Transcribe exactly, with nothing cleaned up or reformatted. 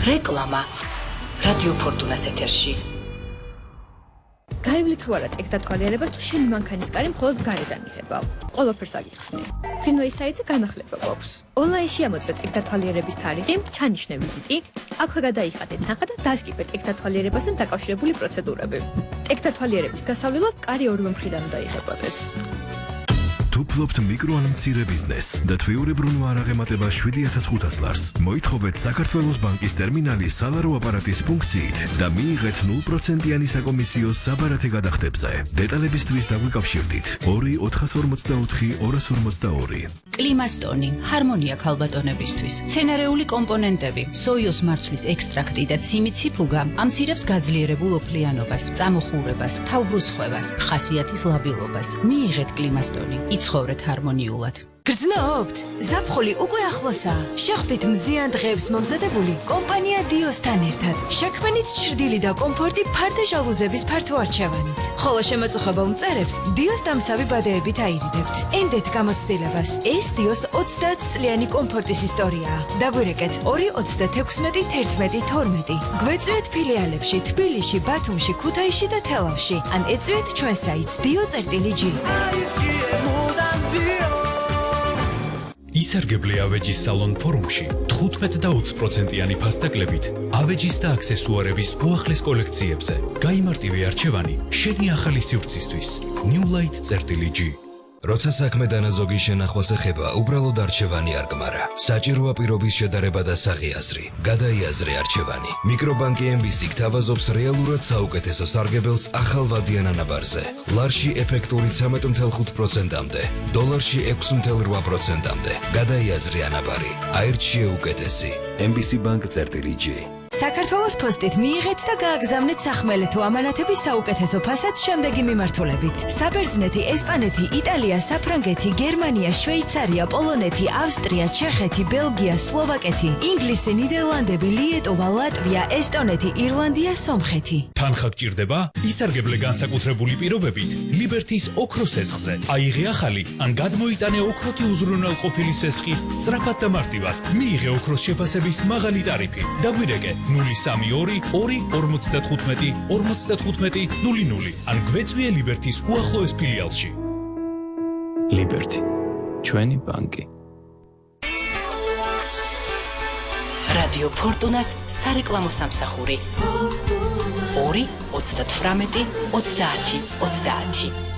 რეკლამა რადიო ფორტუნას ეთერში. გაივლით თუ არა ტექდათვალიერებას თუ შენი მანქანის კარი მხოლოდ გარედან იღებავ. ყველაფერს აგიხსნი. ფრინვეის საიტზე განახლება გვაქვს. ონლაინში ამოწმე ტექდათვალიერების თარიღი, ჩანიშნე ვიზიტი, აქვე გადაიხადე თანხა და დასკიპე ტექდათვალიერებასთან დაკავშირებული პროცედურები. ტექდათვალიერების გასავლელად კარი ორივე მხრიდან უნდა იღებოდეს. თუ ფლობთ მიკრო ან მცირე ბიზნესს და თვეულებრივ არ აღემატება შვიდი ათას ხუთას ლარს, მოითხოვეთ საქართველოს ბანკის ტერმინალის სალარო აპარატის ფუნქციით და მიიღეთ ნულ პროცენტიანი საკომისიო საბარათე გადახდებზე. დეტალებისთვის დაგვიკავშირდით ორი ოთხას ორმოცდაოთხი ორას ორმოცდაორი. კლიმასტონი, ჰარმონია ქალბატონებისთვის, მცენარეული კომპონენტები, სოიოს მარცვლის ექსტრაქტი და ციმიციფუგა ამცირებს გაძლიერებულ ოფლიანობას, წამოხურებას, თავბრუსხვევას, ხასიათის ლაბილობას. მიიღეთ კლიმასტონი. იცხოვრეთ ჰარმონიულად. გრძნობთ? ზაფხული უკვე ახლოსაა. შეხვდით მზიან დღეებს მომზადებული კომპანია დიოსთან ერთად. შექმნით ჩრდილი და კომფორტი ფარდა ჟალუზების ფართო არჩევანით. ხოლო შემაწუხებელ მწერებს დიოს დამცავი ბადეებით აირიდებთ. ენდეთ გამოცდილებას. ეს დიოს ოცდაათ წლიანი კომფორტის ისტორიაა. დაგვირეკეთ ორი ოცდათექვსმეტი თერთმეტი თორმეტი. გვეწვიეთ ფილიალებში თბილისში, ბათუმში, ქუთაისში და თელავში. ან ეწვიეთ ჩვენ საიტს dio.gi. ისარგებლე ავეჯის სალონ ფორუმში თხუთმეტ და ოცი პროცენტიანი ფასდაკლებით ავეჯის და აქსესუარების უახლეს კოლექციებზე. გაიმარტივე არჩევანი შენი ახალი სივრცისთვის. newlight.gi. როცა საქმე დანაზოგის შენახვას ეხება, უბრალოდ არჩევანი არ გმარა. საჭიროა პირობის შედარება და საღიაზრი. გადაიაზრე არჩევანი. მიკრობანკი ემ ბი სი გთავაზობს რეალურად საუკეთესო სარგებელს ახალვადიან ანაბარზე. ლარში ეფექტური ცამეტ ათი ხუთი პროცენტამდე, დოლარში ექვსი ათი რვა პროცენტამდე. გადაიაზრე ანაბარი. აირჩიე უკეთესი. ემ ბი სი bank.gi. საქართველოს პოსტით მიიღეთ და გააგზავნეთ სახმელეთო ამანათების საუკეთესო ფასად შემდეგი მიმართულებით. საბერძნეთი, ესპანეთი, იტალია, საფრანგეთი, გერმანია, შვეიცარია, პოლონეთი, ავსტრია, ჩეხეთი, ბელგია, სლოვაკეთი, ინგლისი, ნიდერლანდები, ლიეტოვა, ლატვია, ესტონეთი, ირლანდია, სომხეთი. თანხა გჭირდება? ისარგებლე განსაკუთრებული პირობებით ლიბერთის ოქროს სესხზე. აიღე ახალი ან გადმოიტანე ოქროთი უზრუნველყოფილი სესხი სწრაფად და მარტივად. მიიღე ოქროს შეფასების მაღალი ტარიფი. დაგვირეკე ნული სამი ორი ორი ორმოცდათხუთმეტი ორმოცდათხუთმეტი ნული ნული ან გვეწვიე ლიბერთის უახლოეს ფილიალში. ლიბერთი, ჩვენი ბანკი. რადიო ფორტუნას სარეკლამო სამსახური. ორი ოცდათვრამეტი ოცდაათი ოცდაათი.